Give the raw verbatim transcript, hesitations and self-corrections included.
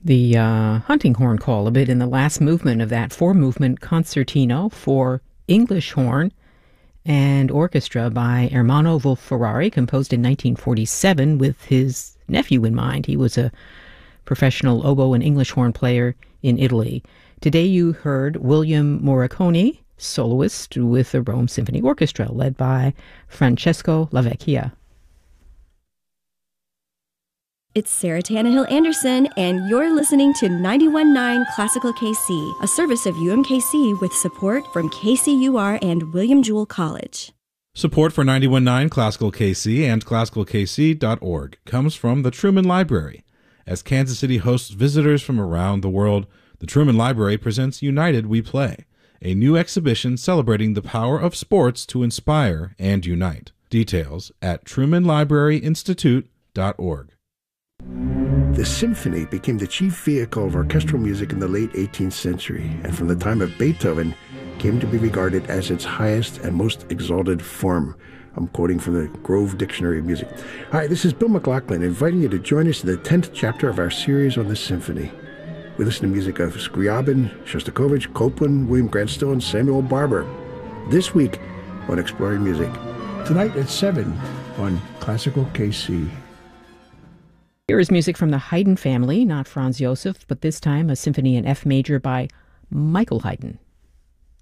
the uh, hunting horn call a bit in the last movement of that four-movement concertino for English horn and orchestra by Ermanno Wolf-Ferrari, composed in nineteen forty-seven with his nephew in mind. He was a professional oboe and English horn player in Italy. Today you heard William Morricone, soloist with the Rome Symphony Orchestra, led by Francesco Lavecchia. It's Sarah Tannehill Anderson, and you're listening to ninety-one point nine Classical K C, a service of U M K C with support from K C U R and William Jewell College. Support for ninety-one point nine Classical K C and classical k c dot org comes from the Truman Library. As Kansas City hosts visitors from around the world, the Truman Library presents United We Play, a new exhibition celebrating the power of sports to inspire and unite. Details at truman library institute dot org. The symphony became the chief vehicle of orchestral music in the late eighteenth century, and from the time of Beethoven came to be regarded as its highest and most exalted form. I'm quoting from the Grove Dictionary of Music. Hi, this is Bill McLaughlin, inviting you to join us in the tenth chapter of our series on the symphony. We listen to music of Scriabin, Shostakovich, Copland, William Grant Still, and Samuel Barber. This week on Exploring Music. Tonight at seven on Classical K C. Here is music from the Haydn family, not Franz Josef, but this time a symphony in F major by Michael Haydn.